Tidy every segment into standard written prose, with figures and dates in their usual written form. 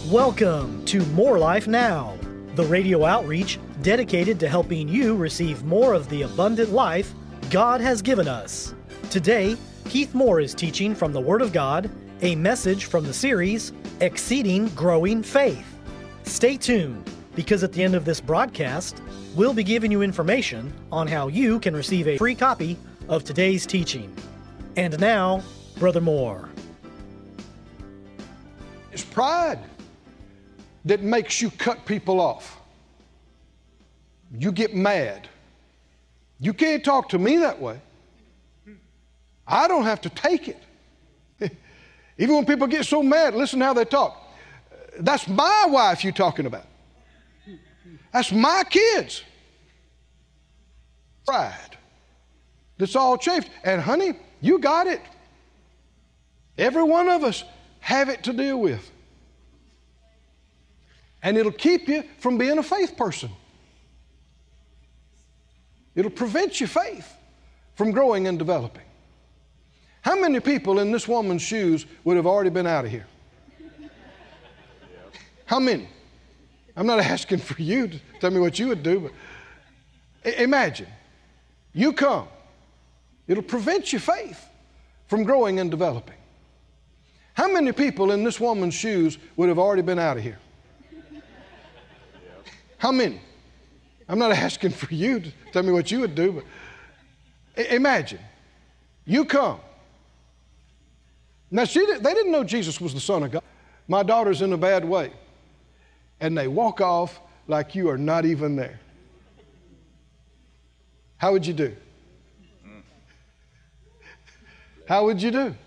Welcome to More Life Now, the radio outreach dedicated to helping you receive more of the abundant life God has given us. Today, Keith Moore is teaching from the Word of God, a message from the series, Exceeding Growing Faith. Stay tuned, because at the end of this broadcast, we'll be giving you information on how you can receive a free copy of today's teaching. And now, Brother Moore. It's pride that makes you cut people off. You get mad. You can't talk to me that way. I don't have to take it. Even when people get so mad, listen to how they talk. That's my wife you're talking about. That's my kids. Pride. That's all chafed. And honey, you got it. Every one of us have it to deal with. And it'll keep you from being a faith person. It'll prevent your faith from growing and developing. How many people in this woman's shoes would have already been out of here? How many? I'm not asking for you to tell me what you would do, but imagine. You come. It'll prevent your faith from growing and developing. How many people in this woman's shoes would have already been out of here? How many? I'm not asking for you to tell me what you would do, but imagine. You come. Now, they didn't know Jesus was the Son of God. My daughter's in a bad way. And they walk off like you are not even there. How would you do? How would you do?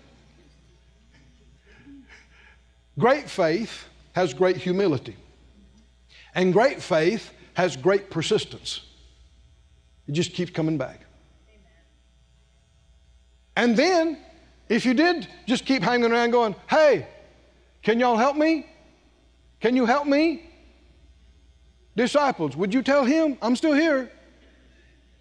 Great faith has great humility. And great faith has great persistence. It just keeps coming back. And then, if you did just keep hanging around going, hey, can y'all help me? Can you help me? Disciples, would you tell him I'm still here?